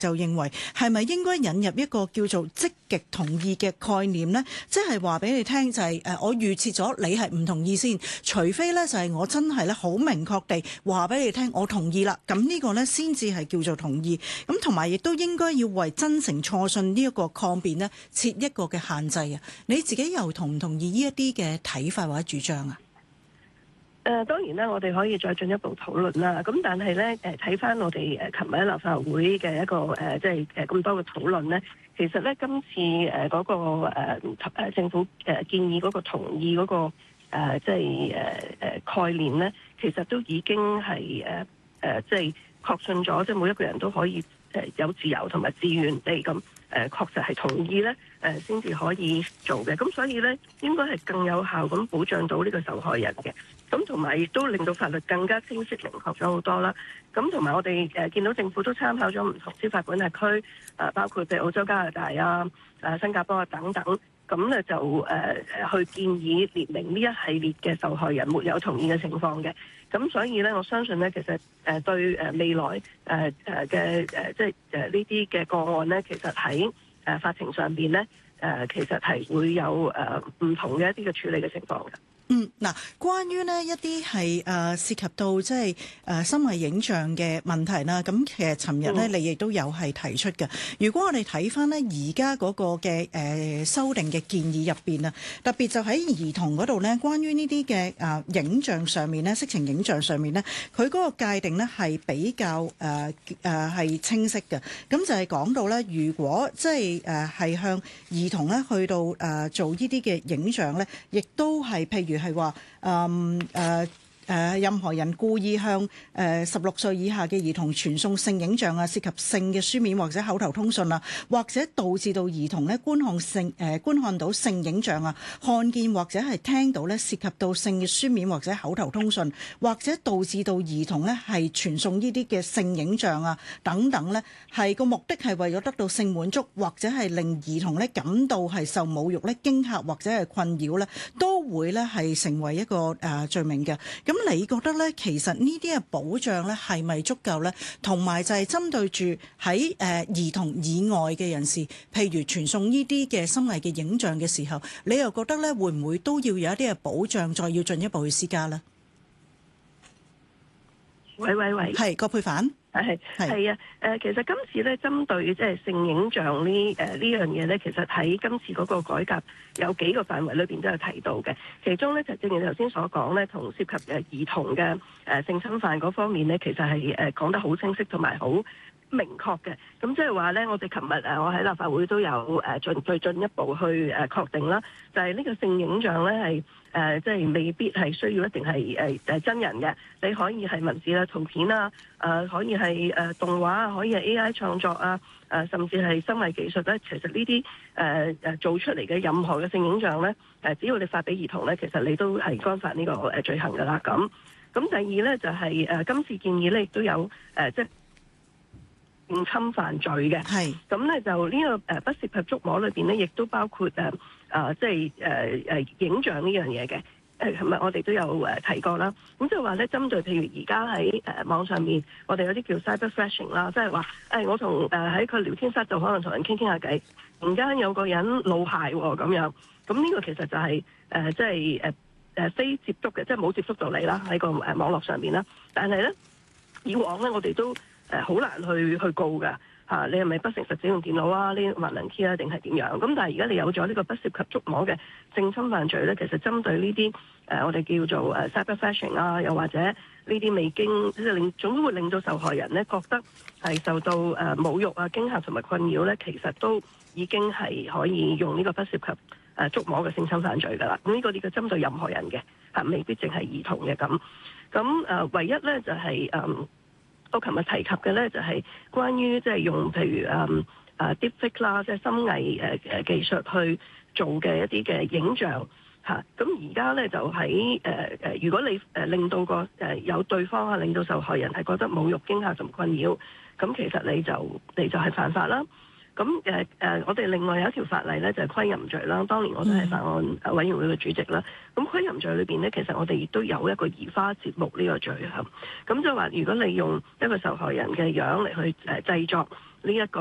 就認為係咪應該引入一個叫做積極同意嘅概念呢？即係話俾你聽就係我預設咗你係唔同意先，除非呢就係我真係咧好明確地話俾你聽我同意啦，咁呢個呢先至係叫做同意。咁同埋亦都應該要為真誠錯信呢一個抗辯呢設一個嘅限制啊！你自己又同唔同意呢一啲嘅睇法或者主張啊？ 當然啦，我哋可以再進一步討論啦。咁但係咧，睇翻我哋琴日喺立法會嘅一個即係咁多嘅討論咧，其實咧今次嗰個政府建議嗰個同意嗰個即係概念咧，其實都已經係即係確信咗，即係每一個人都可以有自由同埋自願地咁確實係同意咧先至可以做嘅。咁所以咧，應該係更有效咁保障到呢個受害人嘅。咁同埋亦都令到法律更加清晰明確咗好多啦。咁同埋我哋見到政府都參考咗唔同司法管轄區，包括譬如澳洲、加拿大啊、新加坡啊等等。咁咧就去建議列明呢一系列嘅受害人沒有同意嘅情況嘅。咁所以咧，我相信咧，其實對未來嘅即係呢啲嘅個案咧，其實喺法庭上邊咧其實係會有唔同嘅一啲嘅處理嘅情況嘅。 嗱，關於呢一啲係涉及到即係深偽影像嘅問題啦，咁其實尋日呢，你亦都有係提出嘅。如果我哋睇翻呢而家嗰個嘅修訂嘅建議入邊啊，特別就喺兒童嗰度呢，關於呢啲嘅影像上面呢，色情影像上面呢，佢嗰個界定呢係比較係清晰嘅。咁就係講到呢，如果即係係向兒童呢去到做呢啲嘅影像呢，亦都係譬如係話任何人故意向16歲以下嘅兒童傳送性影像啊，涉及性嘅書面或者口頭通訊啊，或者導致到兒童咧觀看到性影像啊，看見或者係聽到咧涉及到性嘅書面或者口頭通訊，或者導致到兒童咧係傳送呢啲嘅性影像啊等等咧，係個目的係為咗得到性滿足，或者係令兒童咧感到係受侮辱咧、驚嚇或者係困擾咧，都會咧係成為一個罪名嘅。咁你覺得咧，其實呢啲嘅保障咧係咪足夠咧？同埋就係針對住喺兒童以外嘅人士，譬如傳送呢啲嘅深偽嘅影像嘅時候，你又覺得咧會唔會都要有一啲嘅保障，再要進一步去施加咧？ 喂， 係葛珮帆。 係啊，其實今次咧針對即係性影像呢樣嘢咧，其實喺今次嗰個改革有幾個範圍裏邊都有提到嘅。其中咧就正如你頭先所講咧，同涉及兒童嘅性侵犯嗰方面咧，其實係講得好清晰同埋好明確嘅。咁即係話咧，我哋琴日我喺立法會都有再進一步去確定啦，就係呢個性影像咧係即係未必係需要一定係真人嘅，你可以係文字啦、圖片啊，可以係動畫啊，可以係 AI 創作啊，甚至係深偽技術咧。其實呢啲做出嚟嘅任何嘅性影像咧，只要你發俾兒童咧，其實你都係干犯呢個罪行㗎啦。咁第二咧就係今次建議咧亦都有即係性侵犯罪嘅。係咁咧就呢個不涉及觸摸裏邊咧，亦都包括即係影像呢樣嘢嘅。琴日我哋都有提過啦。咁即係話咧，針對譬如而家喺網上面，我哋有啲叫 cyber flashing 啦，即係話我同喺佢聊天室度可能同人傾下偈，突然間有個人露械喎咁樣。咁呢個其實就係即係非接觸嘅，即係冇接觸到你啦喺個網絡上面啦。但係咧，以往咧我哋都好難去告㗎。你係咪不誠實使用電腦啊？呢萬能 key 啊，定係點樣？咁但係而家你有咗呢個不涉及觸摸嘅性侵犯罪咧，其實針對呢啲我哋叫做cyber flashing 啊，又或者呢啲未經即係總之會令到受害人咧覺得係受到侮辱啊、驚嚇同埋困擾咧，其實都已經係可以用呢個不涉及觸摸嘅性侵犯罪㗎啦。咁呢個針對任何人嘅未必淨係兒童嘅咁。唯一咧就係我琴日提及嘅咧，就係關於即係用譬如deepfake 啦，即係深偽技術去做嘅一啲嘅影像嚇。咁而家咧就喺如果你令到個有對方令到受害人係覺得侮辱、驚嚇同困擾，咁其實你就係犯法啦。咁咁我哋另外有一條法例咧就係窺淫罪啦。當年我都係法案委員會嘅主席啦。咁窺淫罪裏邊咧，其實我哋亦都有一個移花接木呢個罪行。咁就話如果你用一個受害人嘅樣嚟去製作呢一個